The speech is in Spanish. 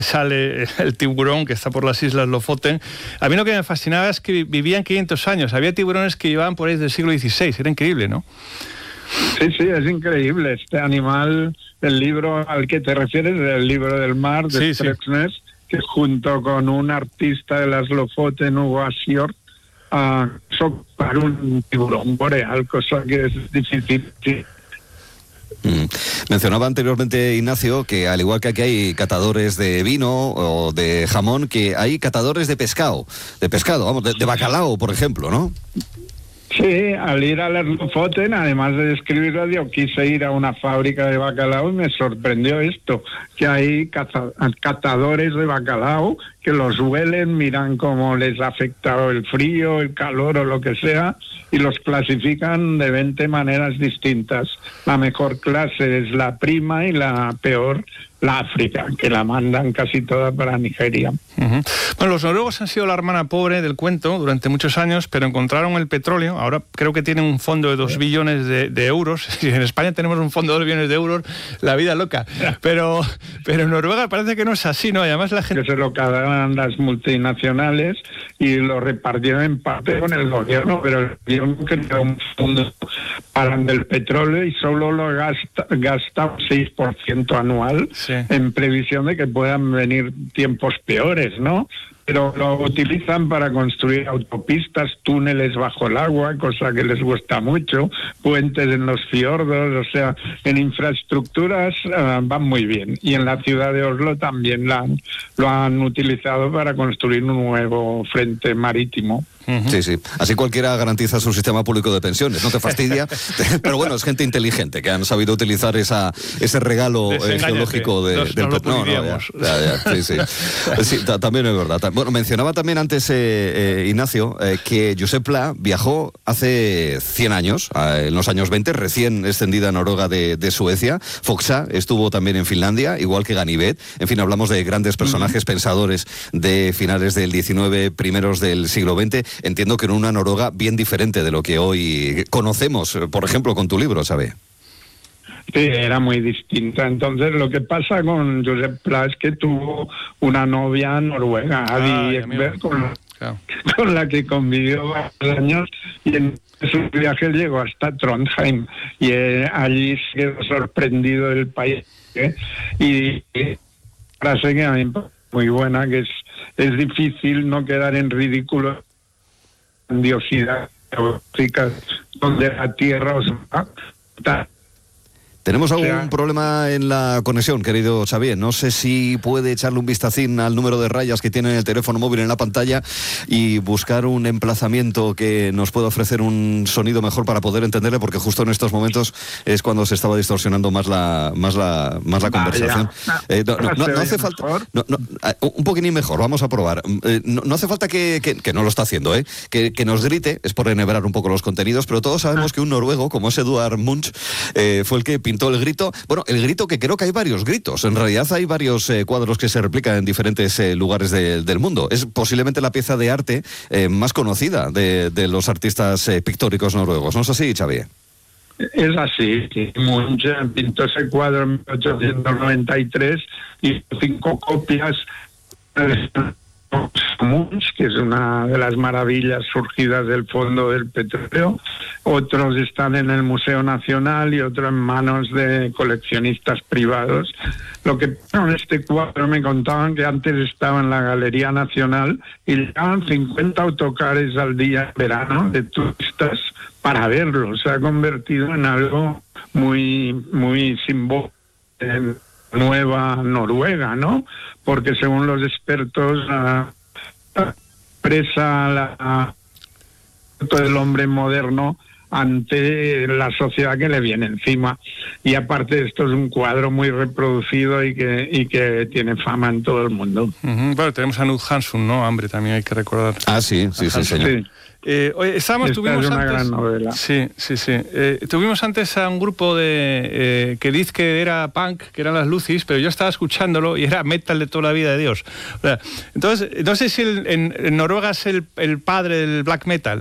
sale el tiburón que está por las islas Lofoten. A mí lo que me fascinaba es que vivían 500 años. Había tiburones que llevaban por ahí del siglo XVI. Era increíble, ¿no? Sí, es increíble. Este animal, el libro al que te refieres, el libro del mar, de Streksnes, que junto con un artista de las Lofoten, Hugo Asior, son para un tiburón boreal, cosa que es difícil. Sí. Mencionaba anteriormente Ignacio que al igual que aquí hay catadores de vino o de jamón, que hay catadores de pescado, vamos, de bacalao, por ejemplo, ¿no? Sí, al ir a las Lofoten, además de describirlo, yo quise ir a una fábrica de bacalao y me sorprendió esto, que hay catadores de bacalao que los huelen, miran cómo les ha afectado el frío, el calor o lo que sea, y los clasifican de 20 maneras distintas. La mejor clase es la prima y la peor la África, que la mandan casi toda para Nigeria. Uh-huh. Bueno, los noruegos han sido la hermana pobre del cuento durante muchos años, pero encontraron el petróleo. Ahora creo que tienen un fondo de 2 billones de euros. Si en España tenemos un fondo de 2 billones de euros, la vida loca. Pero en Noruega parece que no es así, ¿no? Y además la gente... Que se lo quedaban las multinacionales y lo repartieron en parte con el gobierno, pero el gobierno creó un fondo para el petróleo y solo lo gasta un 6% anual. Sí. En previsión de que puedan venir tiempos peores, ¿no? Pero lo utilizan para construir autopistas, túneles bajo el agua, cosa que les gusta mucho, puentes en los fiordos, o sea, en infraestructuras van muy bien. Y en la ciudad de Oslo también lo han utilizado para construir un nuevo frente marítimo. Sí, así cualquiera garantiza su sistema público de pensiones, no te fastidia, pero bueno, es gente inteligente que han sabido utilizar ese regalo geológico del petróleo. Sí, también es verdad. Bueno, mencionaba también antes Ignacio que Josep Pla viajó hace 100 años, en los años 20, recién extendida Noruega de Suecia. Foxa estuvo también en Finlandia, igual que Ganivet. En fin, hablamos de grandes personajes pensadores de finales del 19, primeros del siglo XX. Entiendo que en una Noruega bien diferente de lo que hoy conocemos, por ejemplo, con tu libro, ¿sabe? Sí, era muy distinta. Entonces, lo que pasa con Josep Pla es que tuvo una novia noruega, Adi Ekberg, con la que convivió varios años, y en su viaje llegó hasta Trondheim, y allí se quedó sorprendido del país. Y frase que a mí me parece muy buena, que es difícil no quedar en ridículo grandiosidad donde la tierra os va. Tenemos algún problema en la conexión, querido Xavier. No sé si puede echarle un vistacín al número de rayas que tiene el teléfono móvil en la pantalla y buscar un emplazamiento que nos pueda ofrecer un sonido mejor para poder entenderle, porque justo en estos momentos es cuando se estaba distorsionando más la conversación. No hace falta... un poquitín mejor, vamos a probar. No hace falta que no lo está haciendo, que nos grite, es por enhebrar un poco los contenidos, pero todos sabemos que un noruego, como es Eduard Munch, fue el que pintó el grito. Bueno, el grito, que creo que hay varios gritos. En realidad hay varios cuadros que se replican en diferentes lugares del mundo. Es posiblemente la pieza de arte más conocida de los artistas pictóricos noruegos. ¿No es así, Xavier? Es así. Munch pintó ese cuadro en 1893 y 5 copias Munch, que es una de las maravillas surgidas del fondo del petróleo. Otros están en el Museo Nacional y otros en manos de coleccionistas privados. Lo que en este cuadro me contaban que antes estaba en la Galería Nacional y llegaban 50 autocares al día en verano de turistas para verlo. Se ha convertido en algo muy, muy simbólico en nueva Noruega, ¿no? Porque según los expertos expresa el hombre moderno ante la sociedad que le viene encima. Y aparte esto es un cuadro muy reproducido y que tiene fama en todo el mundo. Bueno, tenemos a Knut Hamsun, ¿no? Hambre, también hay que recordar. Sí, señor. Sí. Oye, tuvimos una antes, gran novela. Sí. Tuvimos antes a un grupo que dice que era punk, que eran las Lucis, pero yo estaba escuchándolo y era metal de toda la vida de Dios. O sea, entonces, no sé si en Noruega es el padre del black metal.